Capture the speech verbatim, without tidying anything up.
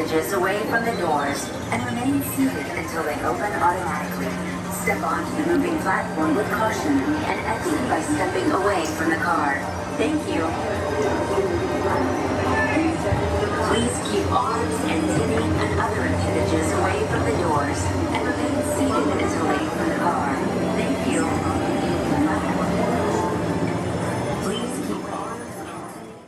appendages away from the doors and remain seated until they open automatically. Step onto the moving platform with caution and exit by stepping away from the car. Thank you. Please keep arms and titty and other appendages away